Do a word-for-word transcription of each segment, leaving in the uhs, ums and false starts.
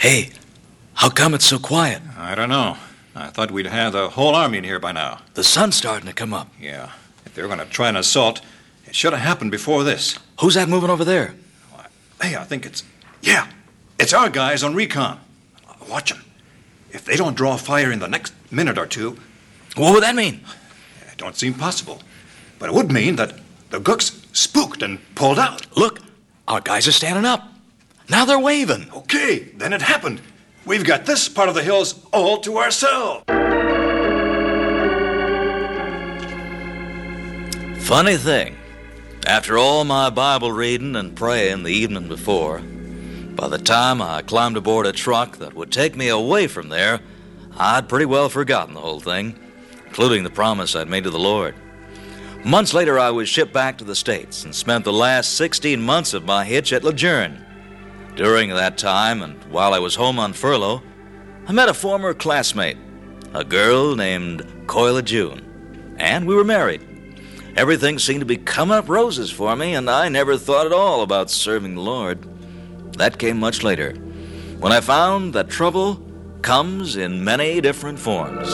Hey, how come it's so quiet? I don't know. I thought we'd have the whole army in here by now. The sun's starting to come up. Yeah. If they were going to try an assault, it should have happened before this. Who's that moving over there? Hey, I think it's... Yeah, it's our guys on recon. Watch them. If they don't draw fire in the next minute or two... What would that mean? It don't seem possible. But it would mean that the Gooks spooked and pulled out. Look, our guys are standing up. Now they're waving. Okay, then it happened. We've got this part of the hills all to ourselves. Funny thing. After all my Bible reading and praying the evening before, by the time I climbed aboard a truck that would take me away from there, I'd pretty well forgotten the whole thing, including the promise I'd made to the Lord. Months later, I was shipped back to the States and spent the last sixteen months of my hitch at Lejeune. During that time, and while I was home on furlough, I met a former classmate, a girl named Coyle June, and we were married. Everything seemed to be coming up roses for me, and I never thought at all about serving the Lord. That came much later, when I found that trouble comes in many different forms.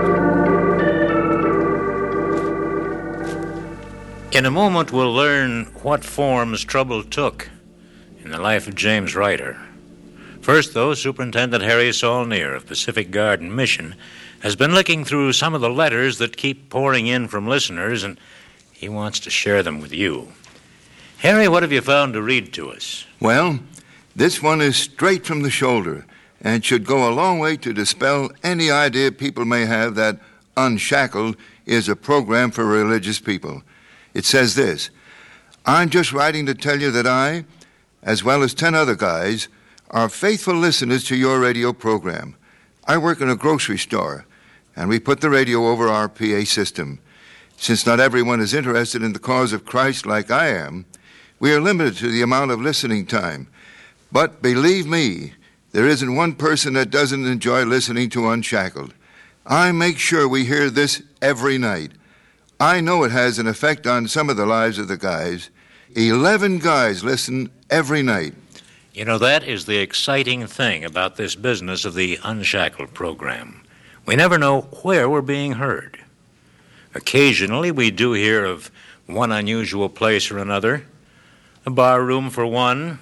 In a moment, we'll learn what forms trouble took in the life of James Ryder. First, though, Superintendent Harry Saulnier of Pacific Garden Mission has been looking through some of the letters that keep pouring in from listeners, and he wants to share them with you. Harry, what have you found to read to us? Well, this one is straight from the shoulder and should go a long way to dispel any idea people may have that Unshackled is a program for religious people. It says this: I'm just writing to tell you that I, as well as ten other guys, are faithful listeners to your radio program. I work in a grocery store, and we put the radio over our P A system. Since not everyone is interested in the cause of Christ like I am, we are limited to the amount of listening time. But believe me, there isn't one person that doesn't enjoy listening to Unshackled. I make sure we hear this every night. I know it has an effect on some of the lives of the guys. Eleven guys listen every night. You know, that is the exciting thing about this business of the Unshackled program. We never know where we're being heard. Occasionally, we do hear of one unusual place or another, a bar room for one,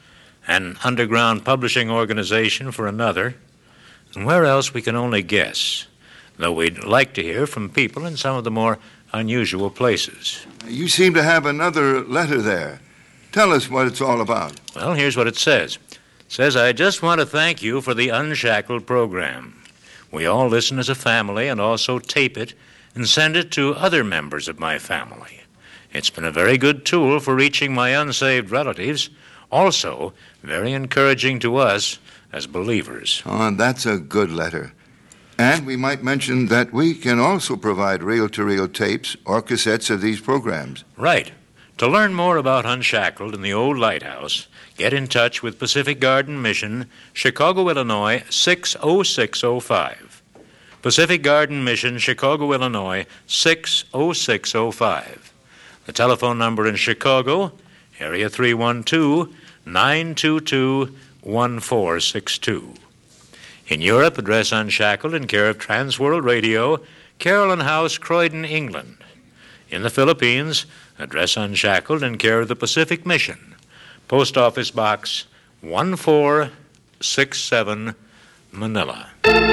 an underground publishing organization for another, and where else we can only guess, though we'd like to hear from people in some of the more unusual places. You seem to have another letter there. Tell us what it's all about. Well, here's what it says. It says, I just want to thank you for the Unshackled program. We all listen as a family and also tape it and send it to other members of my family. It's been a very good tool for reaching my unsaved relatives, also very encouraging to us as believers. Oh, that's a good letter. And we might mention that we can also provide reel-to-reel tapes or cassettes of these programs. Right. To learn more about Unshackled and the Old Lighthouse, get in touch with Pacific Garden Mission, Chicago, Illinois, six oh six oh five. Pacific Garden Mission, Chicago, Illinois, six oh six oh five. The telephone number in Chicago, area three one two, nine two two, one four six two. In Europe, address Unshackled in care of Transworld Radio, Carolyn House, Croydon, England. In the Philippines, address Unshackled in care of the Pacific Mission, Post Office Box one four six seven, Manila.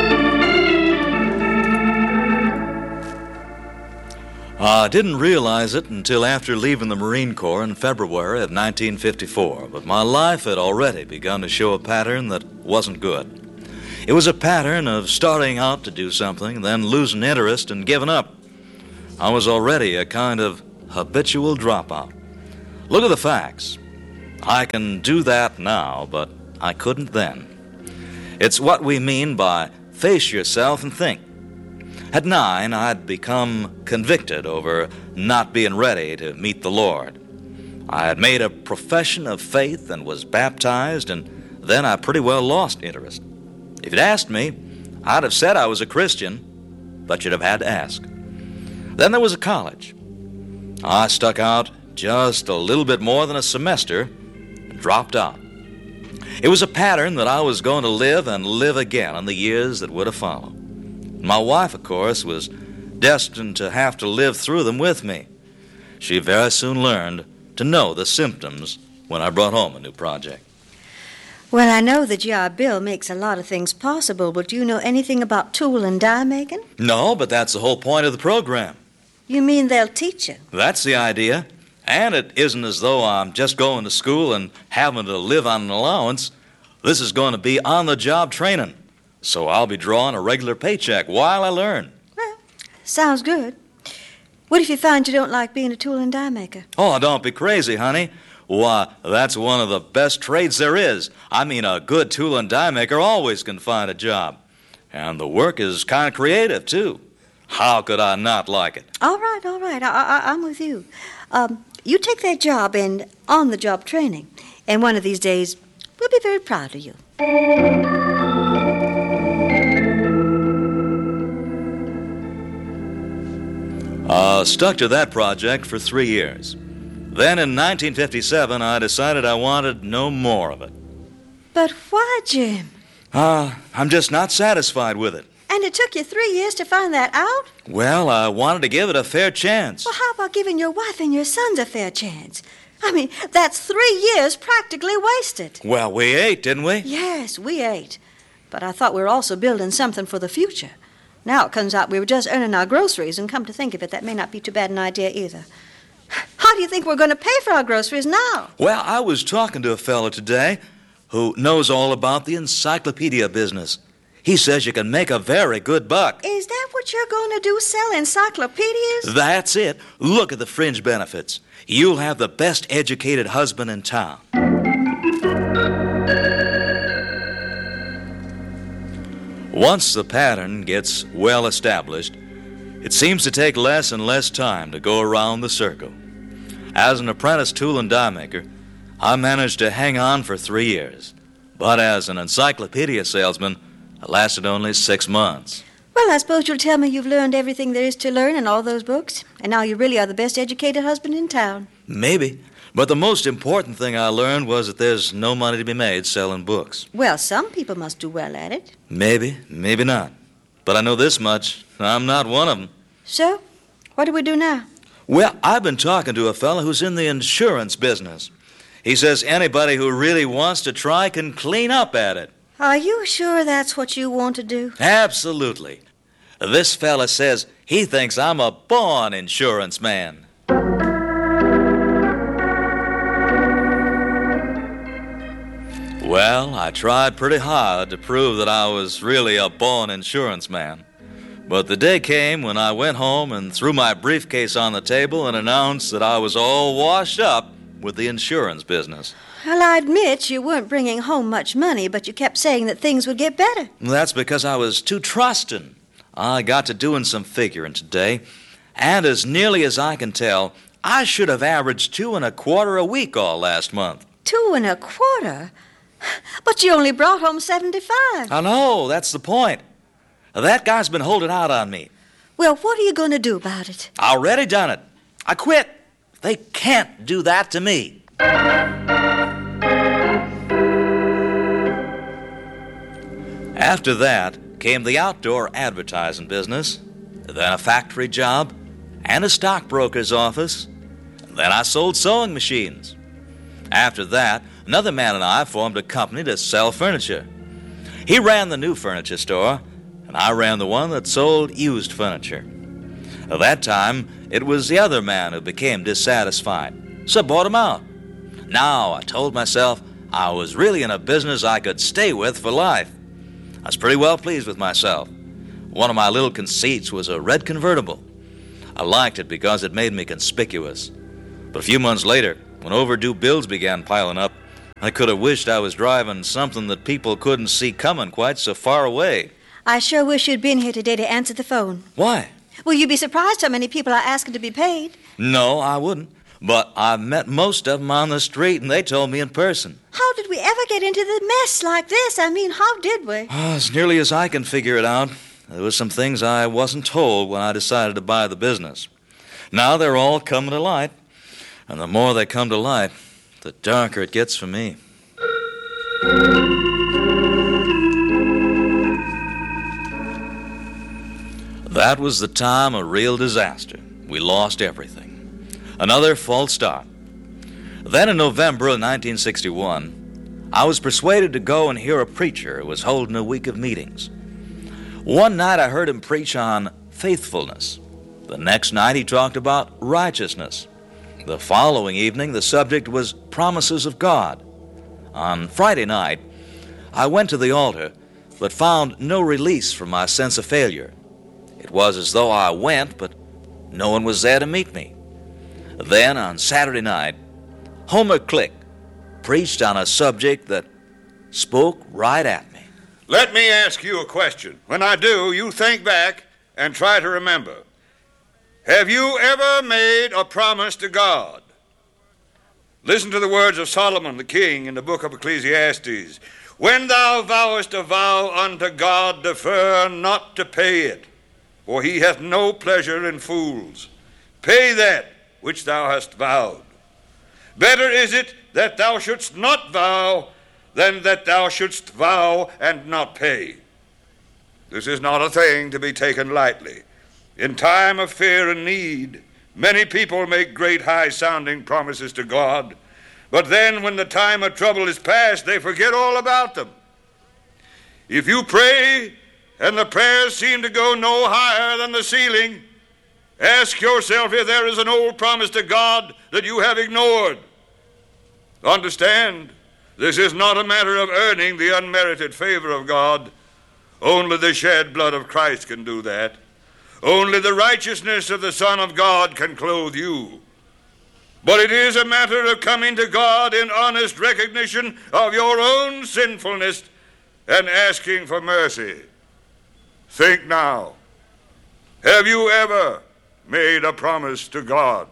I didn't realize it until after leaving the Marine Corps in February of nineteen fifty-four, but my life had already begun to show a pattern that wasn't good. It was a pattern of starting out to do something, then losing interest and giving up. I was already a kind of habitual dropout. Look at the facts. I can do that now, but I couldn't then. It's what we mean by face yourself and think. At nine, I'd become convicted over not being ready to meet the Lord. I had made a profession of faith and was baptized, and then I pretty well lost interest. If you'd asked me, I'd have said I was a Christian, but you'd have had to ask. Then there was a college. I stuck out just a little bit more than a semester and dropped out. It was a pattern that I was going to live and live again in the years that would have followed. My wife, of course, was destined to have to live through them with me. She very soon learned to know the symptoms when I brought home a new project. Well, I know the G I Bill makes a lot of things possible, but do you know anything about tool and die making? No, but that's the whole point of the program. You mean they'll teach you? That's the idea. And it isn't as though I'm just going to school and having to live on an allowance. This is going to be on-the-job training, so I'll be drawing a regular paycheck while I learn. Well, sounds good. What if you find you don't like being a tool and die maker? Oh, don't be crazy, honey. Why, that's one of the best trades there is. I mean, a good tool and die maker always can find a job. And the work is kind of creative, too. How could I not like it? All right, all right. I, I, I'm with you. Um, you take that job and on-the-job training, and one of these days, we'll be very proud of you. I stuck to that project for three years. Then in nineteen fifty-seven, I decided I wanted no more of it. But why, Jim? Ah, uh, I'm just not satisfied with it. And it took you three years to find that out? Well, I wanted to give it a fair chance. Well, how about giving your wife and your sons a fair chance? I mean, that's three years practically wasted. Well, we ate, didn't we? Yes, we ate. But I thought we were also building something for the future. Now it comes out we were just earning our groceries, and come to think of it, that may not be too bad an idea either. How do you think we're going to pay for our groceries now? Well, I was talking to a fellow today who knows all about the encyclopedia business. He says you can make a very good buck. Is that what you're going to do, sell encyclopedias? That's it. Look at the fringe benefits. You'll have the best educated husband in town. Once the pattern gets well established, it seems to take less and less time to go around the circle. As an apprentice tool and die maker, I managed to hang on for three years. But as an encyclopedia salesman, I lasted only six months. Well, I suppose you'll tell me you've learned everything there is to learn in all those books, and now you really are the best educated husband in town. Maybe. But the most important thing I learned was that there's no money to be made selling books. Well, some people must do well at it. Maybe, maybe not. But I know this much. I'm not one of them. So, what do we do now? Well, I've been talking to a fellow who's in the insurance business. He says anybody who really wants to try can clean up at it. Are you sure that's what you want to do? Absolutely. This fella says he thinks I'm a born insurance man. Well, I tried pretty hard to prove that I was really a born insurance man. But the day came when I went home and threw my briefcase on the table and announced that I was all washed up with the insurance business. Well, I admit you weren't bringing home much money, but you kept saying that things would get better. That's because I was too trusting. I got to doing some figuring today, and as nearly as I can tell, I should have averaged two and a quarter a week all last month. Two and a quarter? But you only brought home seventy-five. I know, that's the point. That guy's been holding out on me. Well, what are you going to do about it? I already done it. I quit. They can't do that to me. After that came the outdoor advertising business, then a factory job, and a stockbroker's office. Then I sold sewing machines. After that, another man and I formed a company to sell furniture. He ran the new furniture store, and I ran the one that sold used furniture. At that time, it was the other man who became dissatisfied, so I bought him out. Now, I told myself I was really in a business I could stay with for life. I was pretty well pleased with myself. One of my little conceits was a red convertible. I liked it because it made me conspicuous. But a few months later, when overdue bills began piling up, I could have wished I was driving something that people couldn't see coming quite so far away. I sure wish you'd been here today to answer the phone. Why? Well, you'd be surprised how many people are asking to be paid. No, I wouldn't. But I've met most of them on the street, and they told me in person. How did we ever get into the mess like this? I mean, how did we? Oh, as nearly as I can figure it out, there was some things I wasn't told when I decided to buy the business. Now they're all coming to light, and the more they come to light, the darker it gets for me. That was the time of real disaster. We lost everything. Another false start. Then in November of nineteen sixty-one, I was persuaded to go and hear a preacher who was holding a week of meetings. One night I heard him preach on faithfulness. The next night he talked about righteousness. The following evening the subject was promises of God. On Friday night, I went to the altar, but found no release from my sense of failure. It was as though I went, but no one was there to meet me. Then, on Saturday night, Homer Click preached on a subject that spoke right at me. Let me ask you a question. When I do, you think back and try to remember. Have you ever made a promise to God? Listen to the words of Solomon the king in the book of Ecclesiastes. When thou vowest a vow unto God, defer not to pay it, for he hath no pleasure in fools. Pay that which thou hast vowed. Better is it that thou shouldst not vow than that thou shouldst vow and not pay. This is not a thing to be taken lightly. In time of fear and need, many people make great high-sounding promises to God, but then when the time of trouble is past, they forget all about them. If you pray and the prayers seem to go no higher than the ceiling, ask yourself if there is an old promise to God that you have ignored. Understand, this is not a matter of earning the unmerited favor of God. Only the shed blood of Christ can do that. Only the righteousness of the Son of God can clothe you. But it is a matter of coming to God in honest recognition of your own sinfulness and asking for mercy. Think now. Have you ever made a promise to God?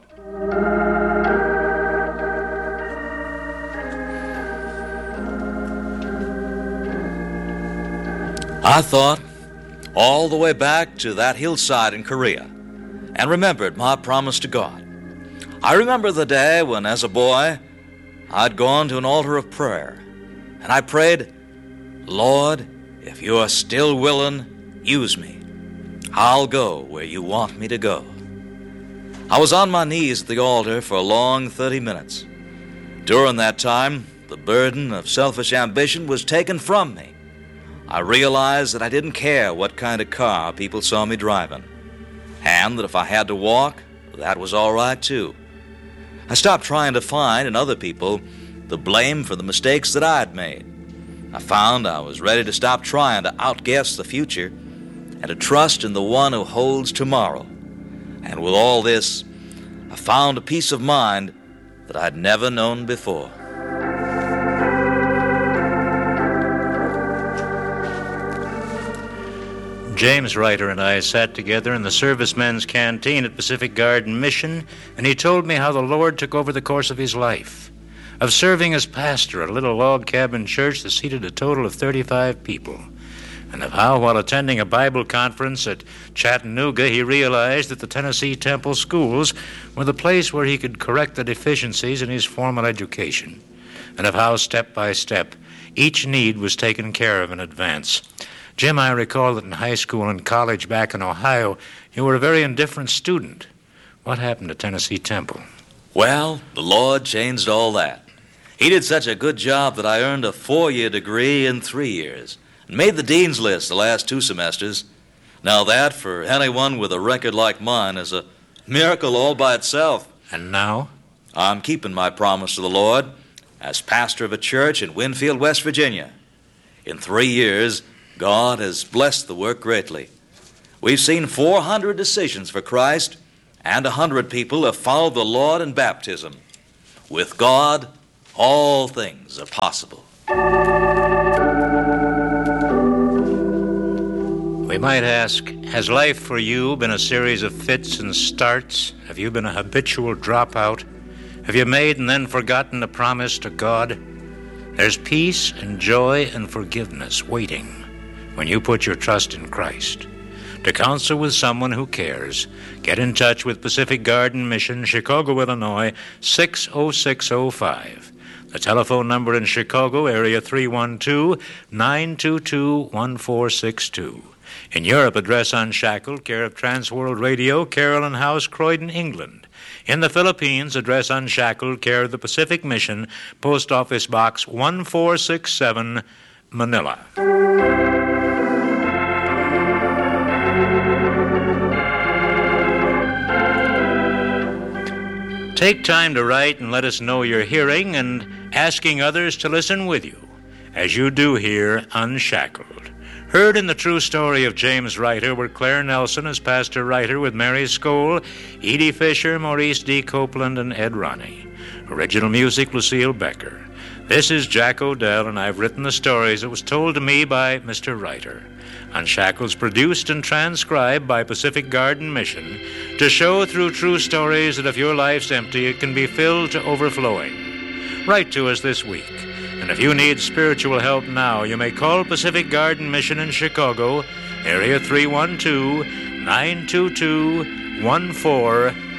I thought all the way back to that hillside in Korea and remembered my promise to God. I remember the day when, as a boy, I'd gone to an altar of prayer and I prayed, Lord, if you are still willing, use me. I'll go where you want me to go. I was on my knees at the altar for a long thirty minutes. During that time, the burden of selfish ambition was taken from me. I realized that I didn't care what kind of car people saw me driving, and that if I had to walk, that was all right too. I stopped trying to find in other people the blame for the mistakes that I'd made. I found I was ready to stop trying to outguess the future and to trust in the one who holds tomorrow. And with all this, I found a peace of mind that I'd never known before. James Ryder and I sat together in the servicemen's canteen at Pacific Garden Mission, and he told me how the Lord took over the course of his life, of serving as pastor at a little log cabin church that seated a total of thirty-five people, and of how, while attending a Bible conference at Chattanooga, he realized that the Tennessee Temple schools were the place where he could correct the deficiencies in his formal education, and of how, step by step, each need was taken care of in advance. Jim, I recall that in high school and college back in Ohio, you were a very indifferent student. What happened to Tennessee Temple? Well, the Lord changed all that. He did such a good job that I earned a four-year degree in three years and made the dean's list the last two semesters. Now that, for anyone with a record like mine, is a miracle all by itself. And now? I'm keeping my promise to the Lord as pastor of a church in Winfield, West Virginia. In three years, God has blessed the work greatly. We've seen four hundred decisions for Christ, and one hundred people have followed the Lord in baptism. With God, all things are possible. We might ask, has life for you been a series of fits and starts? Have you been a habitual dropout? Have you made and then forgotten a promise to God? There's peace and joy and forgiveness waiting when you put your trust in Christ. To counsel with someone who cares, get in touch with Pacific Garden Mission, Chicago, Illinois, six oh six oh five. The telephone number in Chicago, area three one two, nine two two, one four six two. In Europe, address Unshackled, care of Transworld Radio, Carolyn House, Croydon, England. In the Philippines, address Unshackled, care of the Pacific Mission, Post Office Box one four six seven, Manila. Take time to write and let us know you're hearing and asking others to listen with you, as you do here Unshackled. Heard in the true story of James Reiter were Claire Nelson as Pastor Reiter with Mary Skoll, Edie Fisher, Maurice D. Copeland, and Ed Ronnie. Original music, Lucille Becker. This is Jack Odell, and I've written the stories that was told to me by Mister Reiter. Unshackled's produced and transcribed by Pacific Garden Mission to show through true stories that if your life's empty, it can be filled to overflowing. Write to us this week. And if you need spiritual help now, you may call Pacific Garden Mission in Chicago, area three one two, nine two two, one four